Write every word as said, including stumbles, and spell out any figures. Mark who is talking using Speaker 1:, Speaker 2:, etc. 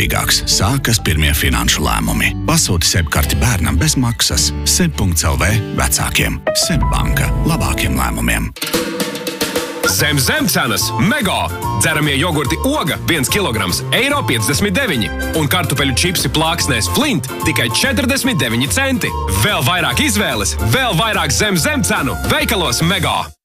Speaker 1: ietaupīgāks. Sākas pirmie finanšu lēmumi. Pasūti SEB-karti bērnam bez maksas. seb punkts el vē vecākiem. SEB banka labākiem lēmumiem.
Speaker 2: Zem zemcenas Mego! Dzeramie jogurti Oga viens kilograms eiro piecdesmit deviņi un kartupeļu čipsi plāksnēs Flint tikai četrdesmit deviņi centi. Vēl vairāk izvēles, vēl vairāk zem zemcenu veikalos Mego!